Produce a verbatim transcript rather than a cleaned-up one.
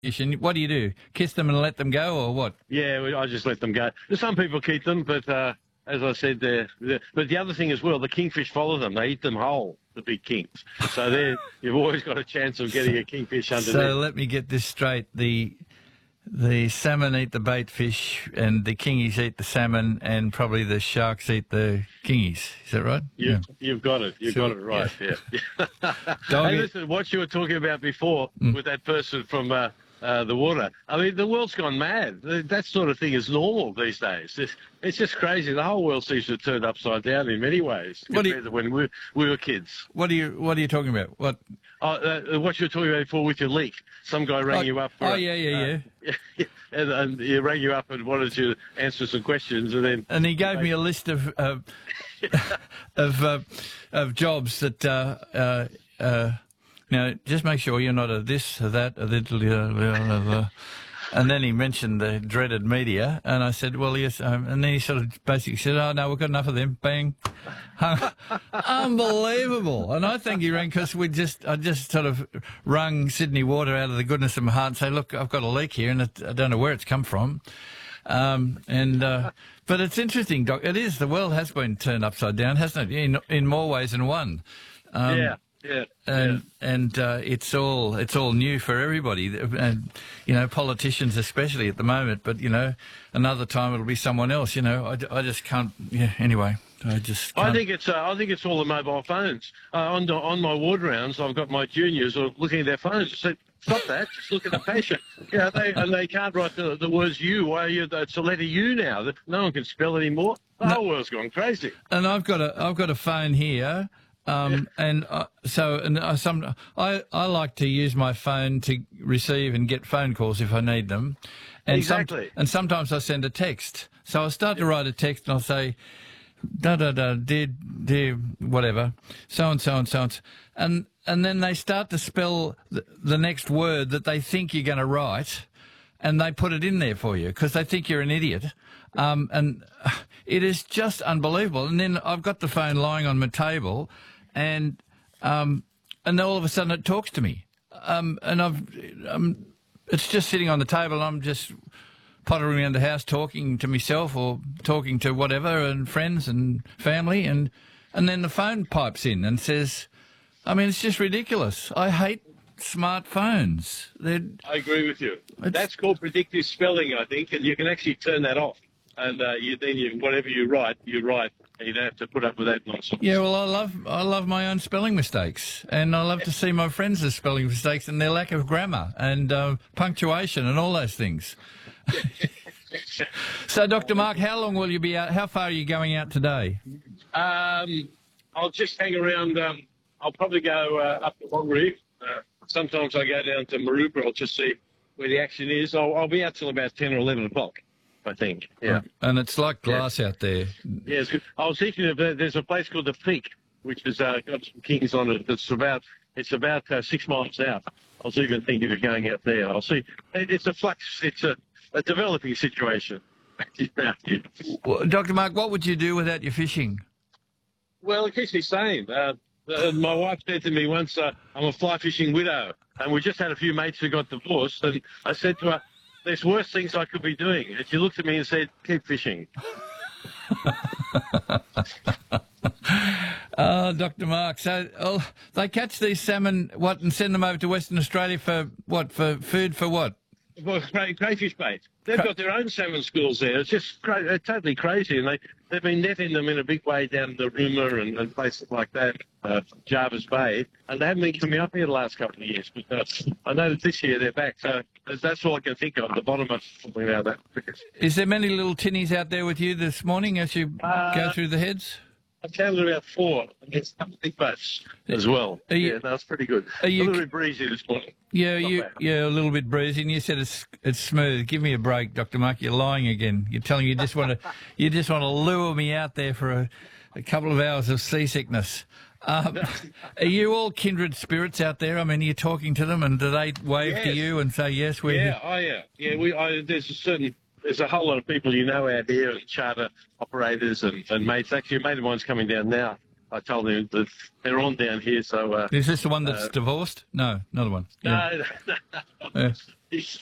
And what do you do? Kiss them and let them go, or what? Yeah, we- I just let them go. Some people keep them, but uh, as I said, they're, they're, but the other thing as well, the kingfish follow them. They eat them whole, the big kings. So they're, you've always got a chance of getting a kingfish underneath. So let me get this straight. The the salmon eat the bait fish, and the kingies eat the salmon, and probably the sharks eat the kingies. Is that right? You, Yeah. You've got it. You've So, got it right. Yeah. yeah. Dog Hey, it- listen, what you were talking about before with that person from uh, uh, the water. I mean, the world's gone mad. That sort of thing is normal these days. It's, it's just crazy. The whole world seems to have turned upside down in many ways What do you- compared to when we, we were kids. What are you What are you talking about? What? Oh, uh, what you were talking about before with your leak. Some guy rang Oh, you up. For oh a- yeah, yeah, yeah. uh, and, and he rang you up and wanted you to answer some questions, and then And he gave me a list of uh, of uh, of jobs that. Uh, uh, uh, now, just make sure you're not a this, a that, a little. Uh, uh, uh, and then he mentioned the dreaded media, and I said, "Well, yes." Um, and then he sort of basically said, "Oh no, we've got enough of them." Bang, unbelievable! And I think he rang because we just, I just sort of wrung Sydney Water out of the goodness of my heart and say, "Look, I've got a leak here, and it, I don't know where it's come from." Um, and uh, but it's interesting, Doc. It is. The world has been turned upside down, hasn't it? In in more ways than one. Um, yeah, yeah, and yeah. and uh, it's all it's all new for everybody, and you know, politicians especially at the moment. But you know, another time it'll be someone else. You know, I, I just can't. Yeah. Anyway, I just. Can't. I think it's uh, I think it's all the mobile phones. Uh, on the, on my ward rounds, I've got my juniors are looking at their phones. I said, "Stop that! Just look at the patient." Yeah, they and they can't write the, the words "you." Why are you? It's a letter U now. No one can spell anymore. The No. whole world's gone crazy. And I've got a I've got a phone here. Um, and uh, so, and uh, some, I, I like to use my phone to receive and get phone calls if I need them. And Exactly. Some, and sometimes I send a text. So I'll start to write a text and I'll say, da da da, dear, dear, whatever, so and so and so and so. And, and then they start to spell the, the next word that they think you're going to write, and they put it in there for you because they think you're an idiot. Um, and it is just unbelievable. And then I've got the phone lying on my table, and um, and then all of a sudden it talks to me. Um, and I've um, it's just sitting on the table, and I'm just pottering around the house talking to myself or talking to whatever, and friends and family, and and then the phone pipes in and says, I mean, it's just ridiculous. I hate smartphones. They're, I agree with you. It's- That's called predictive spelling, I think, and you can actually turn that off. And uh, you, then you, whatever you write, you write, and you don't have to put up with that nonsense. Yeah, well, I love I love my own spelling mistakes, and I love to see my friends' spelling mistakes and their lack of grammar and uh, punctuation and all those things. So, Doctor Mark, how long will you be out? How far are you going out today? Um, I'll just hang around. Um, I'll probably go uh, up to Congaree. Uh, sometimes I go down to Maroubra. I'll just see where the action is. I'll, I'll be out till about ten or eleven o'clock, I think. Yeah. And it's like glass out there. Yeah, it's good. I was thinking of uh, there's a place called the Peak, which has uh, got some kings on it. It's about it's about uh, six miles out. I was even thinking of going out there. I'll see. It, it's a flux. It's a, a developing situation. Well, Doctor Mark, what would you do without your fishing? Well, it keeps me sane. Uh, uh, my wife said to me once, uh, I'm a fly fishing widow, and we just had a few mates who got divorced, and I said to her, there's worse things I could be doing. And she looked at me and said, keep fishing. Oh, Doctor Mark, so oh, they catch these salmon, what, and send them over to Western Australia for what, for food for what? Well, cray, crayfish bait. They've got their own salmon schools there. It's just cra- they're totally crazy, and they, they've been netting them in a big way down the Rooma and, and places like that, uh, Jarvis Bay, and they haven't been coming up here the last couple of years. But uh, I know that this year they're back, so that's all I can think of, the bottom of something like that. Is there many little tinnies out there with you this morning as you Uh, go through the heads? I've counted about four, and there's some big boats as well. Are you- yeah, that's pretty good. are you- a little bit breezy this morning. Yeah, Not you, bad. yeah, a little bit breezy, and you said it's it's smooth. Give me a break, Doctor Mark. You're lying again. You're telling you just want to you just want to lure me out there for a, a couple of hours of seasickness. Um, are you all kindred spirits out there? I mean, are you talking to them, and do they wave to Yes. you and say yes? We're Yeah, oh yeah, yeah. We I, there's a certain there's a whole lot of people you know out here, and charter operators and, and mates. Actually, a mate of mine's coming down now. I told him that they're on down here, so uh, Is this the one that's Uh, divorced? No, another one. Yeah. no, no, no, Yeah. This